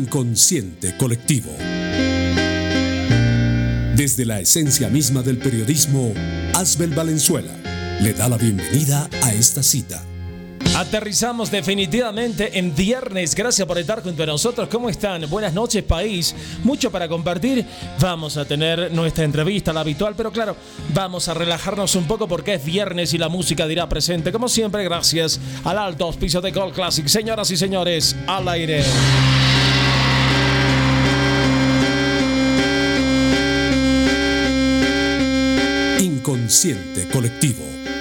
Inconsciente colectivo. Desde la esencia misma del periodismo, Asbel Valenzuela le da la bienvenida a esta cita. Aterrizamos definitivamente en viernes. Gracias por estar junto a nosotros. ¿Cómo están? Buenas noches, país. Mucho para compartir. Vamos a tener nuestra entrevista, la habitual, pero claro, vamos a relajarnos un poco porque es viernes y la música dirá presente. Como siempre, gracias al alto auspicio de Gold Classic. Señoras y señores, al aire. Inconsciente colectivo.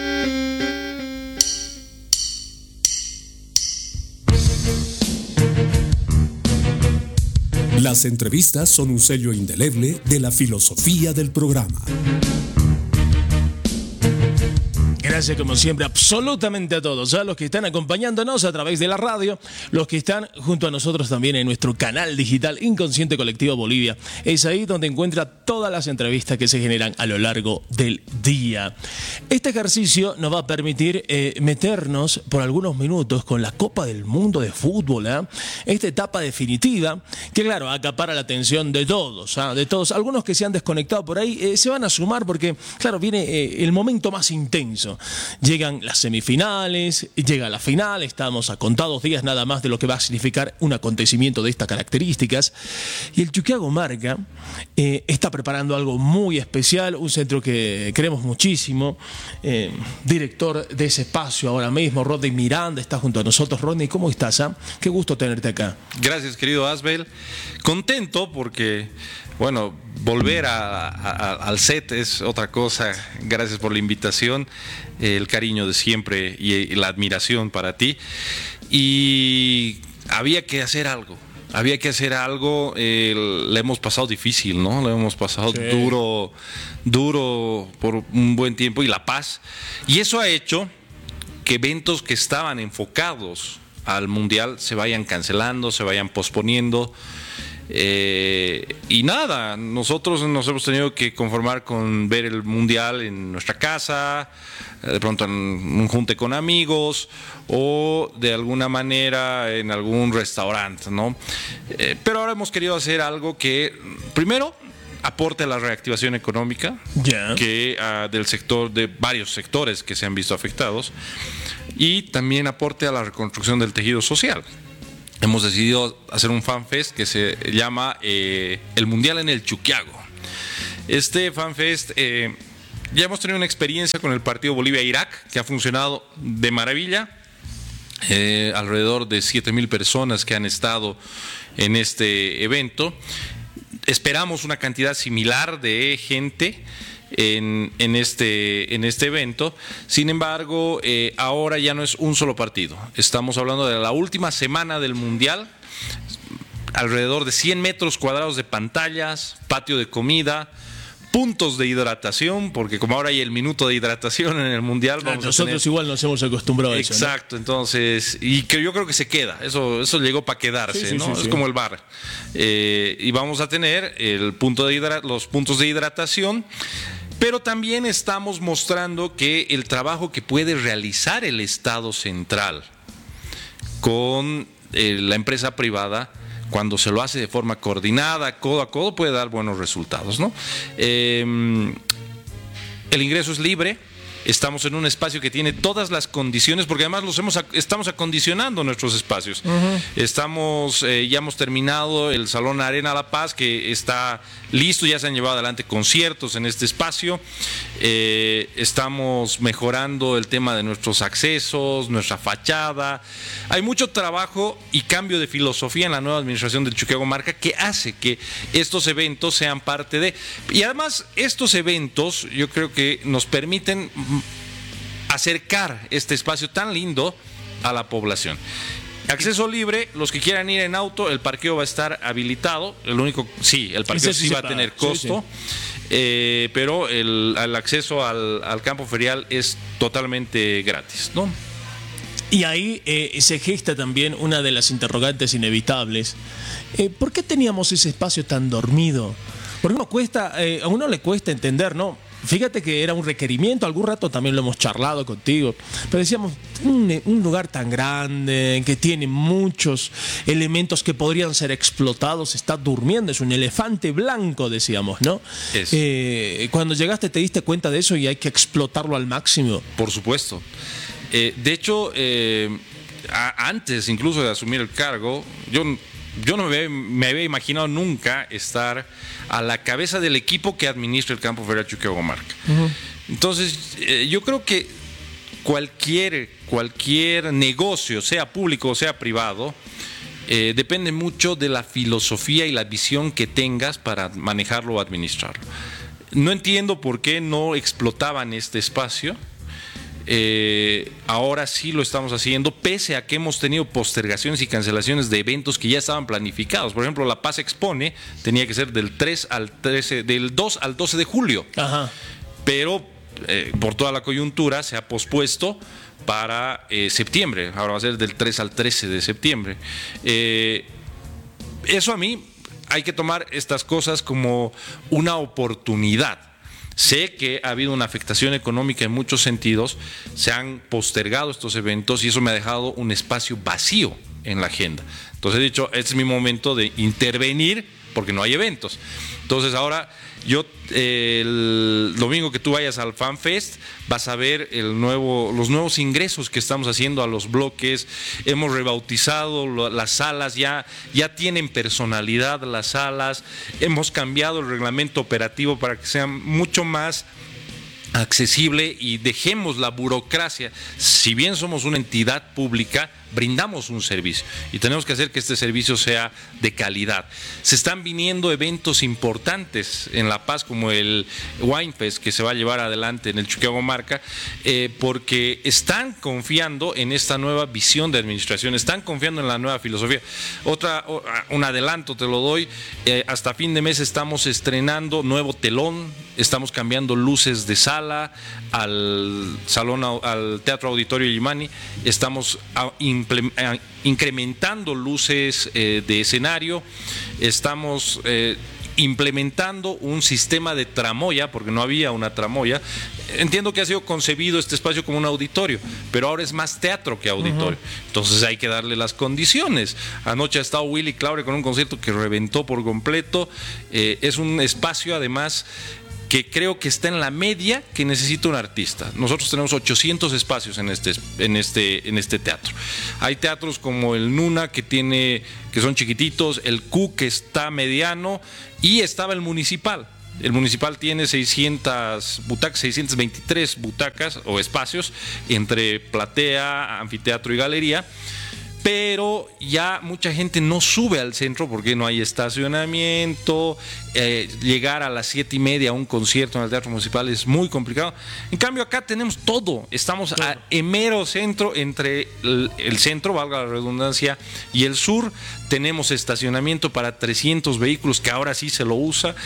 Las entrevistas son un sello indeleble de la filosofía del programa. Gracias como siempre absolutamente a todos, a los que están acompañándonos a través de la radio, los que están junto a nosotros también en nuestro canal digital Inconsciente Colectivo Bolivia. Es ahí donde encuentra todas las entrevistas que se generan a lo largo del día. Este ejercicio nos va a permitir meternos por algunos minutos con la Copa del Mundo de Fútbol, esta etapa definitiva que claro acapara la atención de todos, de todos. Algunos que se han desconectado por ahí se van a sumar porque claro viene el momento más intenso. Llegan las semifinales, llega la final, estamos a contados días nada más de lo que va a significar un acontecimiento de estas características. Y el Chuquiago Marca está preparando algo muy especial, un centro que queremos muchísimo. Director de ese espacio ahora mismo, Rodney Miranda, está junto a nosotros. Rodney, ¿cómo estás? Qué gusto tenerte acá. Gracias, querido Asbel. Contento porque, bueno, volver al set es otra cosa. Gracias por la invitación, el cariño de siempre y la admiración para ti. Y había que hacer algo. Le hemos pasado difícil, ¿no? Le hemos pasado duro por un buen tiempo y La Paz. Y eso ha hecho que eventos que estaban enfocados al Mundial se vayan cancelando, se vayan posponiendo. Y nada, nosotros nos hemos tenido que conformar con ver el Mundial en nuestra casa, de pronto en un junte con amigos o de alguna manera en algún restaurante, ¿no? Pero ahora hemos querido hacer algo que, primero, aporte a la reactivación económica que del sector, de varios sectores que se han visto afectados, y también aporte a la reconstrucción del tejido social. Hemos decidido hacer un fanfest que se llama El Mundial en el Chuquiago. Este fanfest, ya hemos tenido una experiencia con el partido Bolivia-Irak que ha funcionado de maravilla. Alrededor de 7,000 personas que han estado en este evento. Esperamos una cantidad similar de gente en este evento. Sin embargo, ahora ya no es un solo partido. Estamos hablando de la última semana del Mundial. Alrededor de 100 metros cuadrados de pantallas, patio de comida, puntos de hidratación, porque como ahora hay el minuto de hidratación en el Mundial, nosotros igual nos hemos acostumbrado a eso. Exacto, ¿no? Entonces, y que yo creo que se queda, eso llegó para quedarse, sí, ¿no? Es como el bar. Y vamos a tener los puntos de hidratación, pero también estamos mostrando que el trabajo que puede realizar el Estado central con la empresa privada, cuando se lo hace de forma coordinada, codo a codo, puede dar buenos resultados, ¿no? El ingreso es libre. Estamos en un espacio que tiene todas las condiciones, porque además estamos acondicionando nuestros espacios. Ya hemos terminado el Salón Arena La Paz, que está listo, ya se han llevado adelante conciertos en este espacio. Estamos mejorando el tema de nuestros accesos, nuestra fachada. Hay mucho trabajo y cambio de filosofía en la nueva administración del Chuquiago Marca que hace que estos eventos sean parte de... Y además, estos eventos yo creo que nos permiten acercar este espacio tan lindo a la población. Acceso libre, los que quieran ir en auto, el parqueo va a estar habilitado. El parqueo sí va a tener costo, pero el acceso al campo ferial es totalmente gratis, ¿no? Y ahí se gesta también una de las interrogantes inevitables. ¿Por qué teníamos ese espacio tan dormido? Porque a uno le cuesta entender, ¿no? fíjate que era un requerimiento, algún rato también lo hemos charlado contigo, pero decíamos, un lugar tan grande, que tiene muchos elementos que podrían ser explotados, está durmiendo, es un elefante blanco, decíamos, ¿no? Cuando llegaste te diste cuenta de eso y hay que explotarlo al máximo. Por supuesto. De hecho, antes incluso de asumir el cargo, yo no me había imaginado nunca estar a la cabeza del equipo que administra el campo ferial Chuquiahuamarca. Entonces, yo creo que cualquier negocio, sea público o sea privado, depende mucho de la filosofía y la visión que tengas para manejarlo o administrarlo. No entiendo por qué no explotaban este espacio. Ahora sí lo estamos haciendo, pese a que hemos tenido postergaciones y cancelaciones de eventos que ya estaban planificados. Por ejemplo, la Paz Expone tenía que ser del 2 al 12 de julio. Ajá. Pero por toda la coyuntura se ha pospuesto para septiembre. Ahora va a ser del 3 al 13 de septiembre. Eso, a mí hay que tomar estas cosas como una oportunidad. Sé que ha habido una afectación económica en muchos sentidos, se han postergado estos eventos y eso me ha dejado un espacio vacío en la agenda. Entonces he dicho, este es mi momento de intervenir porque no hay eventos. Entonces ahora el domingo que tú vayas al FanFest vas a ver los nuevos ingresos que estamos haciendo a los bloques. Hemos rebautizado las salas, ya tienen personalidad las salas. Hemos cambiado el reglamento operativo para que sea mucho más accesible y dejemos la burocracia. Si bien somos una entidad pública, brindamos un servicio y tenemos que hacer que este servicio sea de calidad. Se están viniendo eventos importantes en La Paz, como el Winefest, que se va a llevar adelante en el Chuquiahuamarca, porque están confiando en esta nueva visión de administración, están confiando en la nueva filosofía. Un adelanto te lo doy, hasta fin de mes estamos estrenando nuevo telón, estamos cambiando luces de sala al Teatro Auditorio Illimani, estamos incrementando luces de escenario, estamos implementando un sistema de tramoya, porque no había una tramoya. Entiendo que ha sido concebido este espacio como un auditorio, pero ahora es más teatro que auditorio. Entonces hay que darle las condiciones. Anoche ha estado Willy Claure con un concierto que reventó por completo. Es un espacio, además, que creo que está en la media que necesita un artista. Nosotros tenemos 800 espacios en este teatro. Hay teatros como el Nuna que son chiquititos, el Q que está mediano, y estaba el Municipal. El Municipal tiene 600 butacas, 623 butacas o espacios entre platea, anfiteatro y galería. Pero ya mucha gente no sube al centro porque no hay estacionamiento. Llegar a las 7:30 a un concierto en el Teatro Municipal es muy complicado. En cambio, acá tenemos todo. Estamos en mero centro, entre el centro, valga la redundancia, y el sur. Tenemos estacionamiento para 300 vehículos, que ahora sí se lo usa.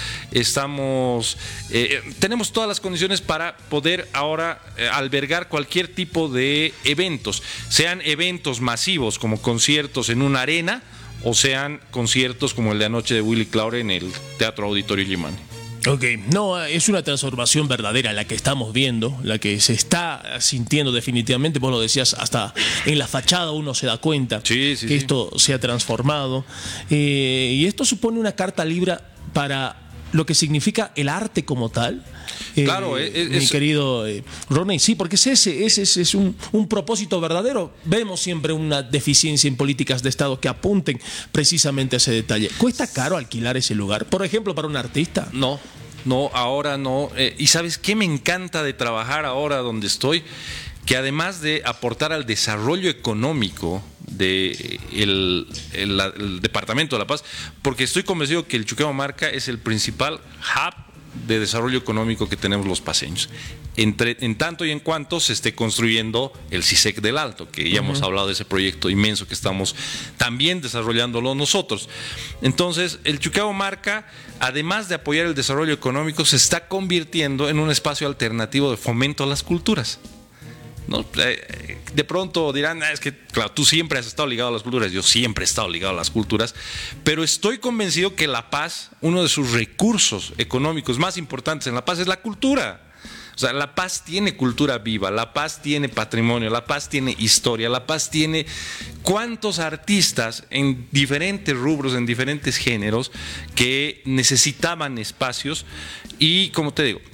Tenemos todas las condiciones para poder ahora albergar cualquier tipo de eventos, sean eventos masivos como conciertos en una arena o sean conciertos como el de anoche de Willy Claure en el Teatro Auditorio Illimani. Ok, no, es una transformación verdadera la que estamos viendo, la que se está sintiendo definitivamente. Vos lo decías, hasta en la fachada uno se da cuenta que esto se ha transformado, y esto supone una carta libre para lo que significa el arte como tal. Claro, mi querido Ronnie, sí, porque ese es un propósito verdadero. Vemos siempre una deficiencia en políticas de Estado que apunten precisamente a ese detalle. ¿Cuesta caro alquilar ese lugar, por ejemplo, para un artista? No, ahora no. ¿Y sabes qué me encanta de trabajar ahora donde estoy? Que además de aportar al desarrollo económico del Departamento de La Paz, porque estoy convencido que el Chuquiahuamarca es el principal hub de desarrollo económico que tenemos los paseños, en tanto y en cuanto se esté construyendo el CISEC del Alto, que ya hemos hablado de ese proyecto inmenso que estamos también desarrollándolo nosotros. Entonces, el Chuquiahuamarca, además de apoyar el desarrollo económico, se está convirtiendo en un espacio alternativo de fomento a las culturas, ¿no? De pronto dirán, es que claro, tú siempre has estado ligado a las culturas. Yo siempre he estado ligado a las culturas, pero estoy convencido que La Paz, uno de sus recursos económicos más importantes en La Paz es la cultura. O sea, La Paz tiene cultura viva, La Paz tiene patrimonio, La Paz tiene historia, La Paz tiene cuántos artistas en diferentes rubros, en diferentes géneros, que necesitaban espacios y, como te digo,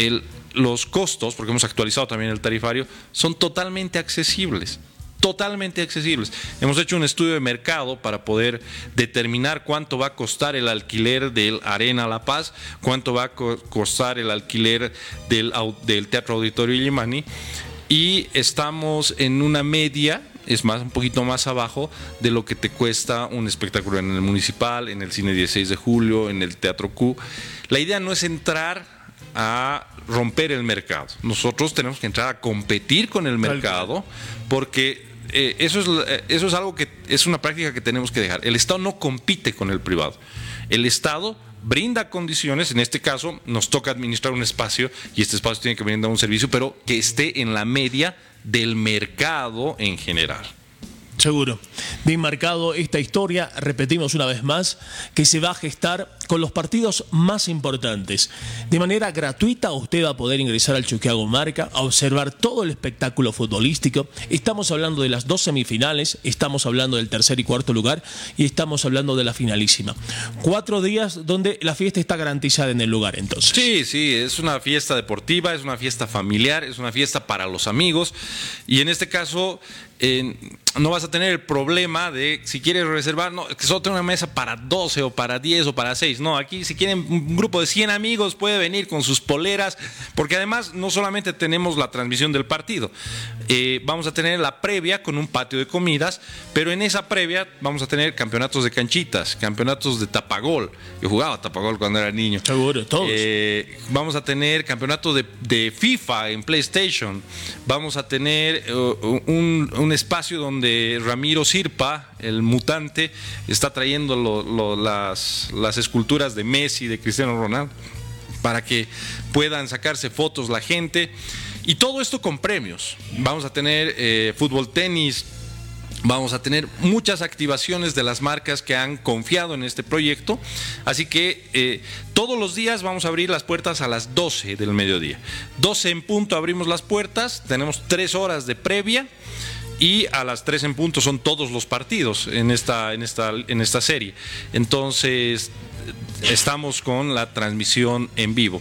los costos, porque hemos actualizado también el tarifario, son totalmente accesibles. Totalmente accesibles. Hemos hecho un estudio de mercado para poder determinar cuánto va a costar el alquiler del Arena La Paz, cuánto va a costar el alquiler del Teatro Auditorio Illimani, y estamos en una media, es más, un poquito más abajo de lo que te cuesta un espectáculo en el Municipal, en el Cine 16 de Julio, en el Teatro Q. La idea no es entrar a romper el mercado. Nosotros tenemos que entrar a competir con el mercado, porque eso es algo que es una práctica que tenemos que dejar. El Estado no compite con el privado. El Estado brinda condiciones, en este caso nos toca administrar un espacio y este espacio tiene que brindar un servicio, pero que esté en la media del mercado en general. Seguro. Bien marcado esta historia, repetimos una vez más, que se va a gestar con los partidos más importantes. De manera gratuita usted va a poder ingresar al Chuquiago Marca a observar todo el espectáculo futbolístico. Estamos hablando de las 2 semifinales, estamos hablando del tercer y cuarto lugar y estamos hablando de la finalísima. 4 días donde la fiesta está garantizada en el lugar, entonces. Sí, es una fiesta deportiva, es una fiesta familiar, es una fiesta para los amigos y en este caso no vas a tener el problema de si quieres reservar, no, que solo tengo una mesa para 12 o para 10 o para 6. No, aquí si quieren un grupo de 100 amigos puede venir con sus poleras, porque además no solamente tenemos la transmisión del partido, vamos a tener la previa con un patio de comidas, pero en esa previa vamos a tener campeonatos de canchitas, campeonatos de tapagol. Yo jugaba tapagol cuando era niño. Seguro, todos. Vamos a tener campeonato de FIFA en PlayStation. Vamos a tener un espacio donde Ramiro Sirpa, el mutante, está trayendo las esculturas de Messi, de Cristiano Ronaldo, para que puedan sacarse fotos la gente. Y todo esto con premios. Vamos a tener fútbol, tenis. Vamos a tener muchas activaciones de las marcas que han confiado en este proyecto. Así que todos los días vamos a abrir las puertas a las 12 del mediodía. 12 en punto abrimos las puertas. Tenemos 3 horas de previa. Y a las 3 en punto son todos los partidos en esta serie. Entonces estamos con la transmisión en vivo.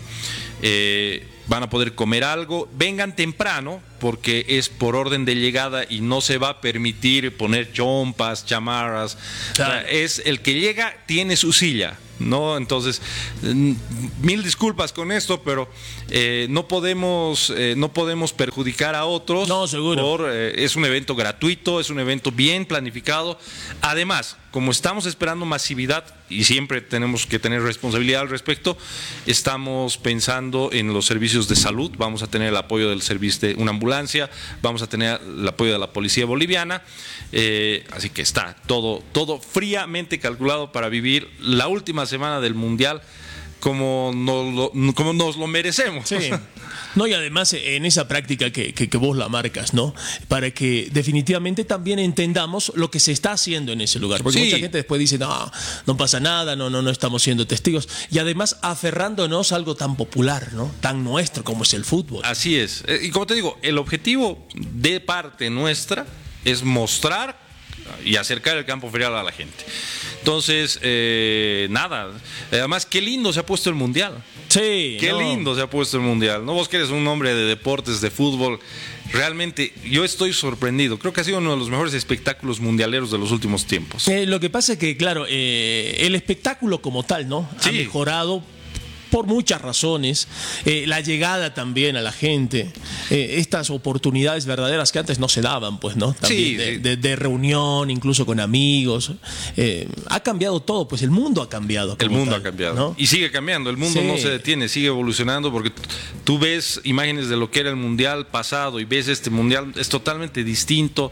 Van a poder comer algo, vengan temprano porque es por orden de llegada y no se va a permitir poner chompas, chamarras. Claro. O sea, es el que llega tiene su silla, ¿no? Entonces, mil disculpas con esto, pero no podemos perjudicar a otros. No, seguro. Es un evento gratuito, es un evento bien planificado. Además, como estamos esperando masividad y siempre tenemos que tener responsabilidad al respecto, estamos pensando en los servicios de salud. Vamos a tener el apoyo del servicio de una ambulancia, vamos a tener el apoyo de la policía boliviana. Así que está todo fríamente calculado para vivir la última semana del Mundial como nos lo merecemos. Sí. No, y además en esa práctica que vos la marcas, ¿no? Para que definitivamente también entendamos lo que se está haciendo en ese lugar. Porque mucha gente después dice, no pasa nada, no estamos siendo testigos. Y además aferrándonos a algo tan popular, ¿no? Tan nuestro como es el fútbol. Así es. Y como te digo, el objetivo de parte nuestra es mostrar y acercar el campo ferial a la gente. Entonces, nada. Además, qué lindo se ha puesto el Mundial. Sí. Qué lindo se ha puesto el Mundial. No, vos que eres un hombre de deportes, de fútbol. Realmente, yo estoy sorprendido. Creo que ha sido uno de los mejores espectáculos mundialeros de los últimos tiempos. Lo que pasa es que, claro, el espectáculo como tal, ¿no? Ha mejorado por muchas razones, la llegada también a la gente, estas oportunidades verdaderas que antes no se daban, pues, ¿no? También de reunión, incluso con amigos. Ha cambiado todo, pues el mundo ha cambiado. El mundo ha cambiado, ¿no? Y sigue cambiando, el mundo no se detiene, sigue evolucionando, porque tú ves imágenes de lo que era el Mundial pasado y ves este Mundial, es totalmente distinto.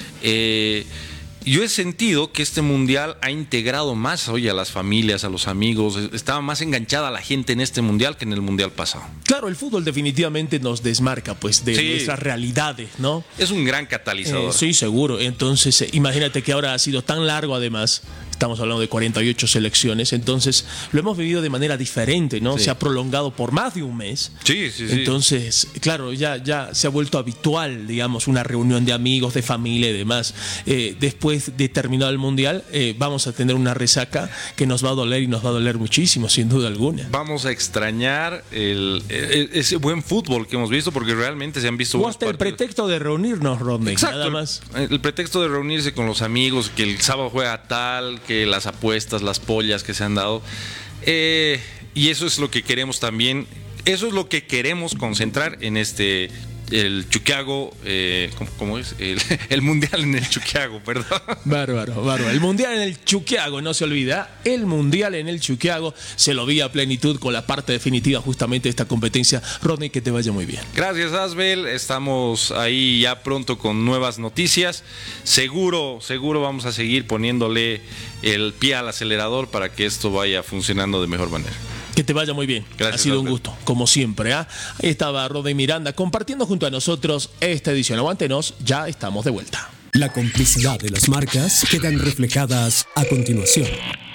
Yo he sentido que este Mundial ha integrado más hoy a las familias, a los amigos. Estaba más enganchada la gente en este Mundial que en el Mundial pasado. Claro, el fútbol definitivamente nos desmarca, pues, de nuestras realidades, ¿no? Es un gran catalizador. Sí, seguro. Entonces, imagínate que ahora ha sido tan largo, además, estamos hablando de 48 selecciones, entonces lo hemos vivido de manera diferente, ¿no? Sí. Se ha prolongado por más de un mes. Sí. Entonces, claro, ya se ha vuelto habitual, digamos, una reunión de amigos, de familia y demás. Después de terminado el Mundial, vamos a tener una resaca que nos va a doler y nos va a doler muchísimo, sin duda alguna. Vamos a extrañar ese buen fútbol que hemos visto, porque realmente se han visto O buenos hasta el partidos. pretexto de reunirnos, Rodney, Exacto, nada más. el pretexto de reunirse con los amigos, que el sábado juega tal, que las apuestas, las pollas que se han dado. Y eso es lo que queremos también, eso es lo que queremos concentrar en el Chuquiago, ¿cómo es? El Mundial en el Chuquiago, perdón. Bárbaro. El Mundial en el Chuquiago, no se olvida. El Mundial en el Chuquiago se lo vi a plenitud con la parte definitiva justamente de esta competencia. Rodney, que te vaya muy bien. Gracias, Asbel. Estamos ahí ya pronto con nuevas noticias. Seguro vamos a seguir poniéndole el pie al acelerador para que esto vaya funcionando de mejor manera. Que te vaya muy bien. Gracias, ha sido un Alfredo. gusto, como siempre. Ahí estaba Rodney Miranda compartiendo junto a nosotros esta edición. Aguántenos, ya estamos de vuelta. La complicidad de las marcas quedan reflejadas a continuación.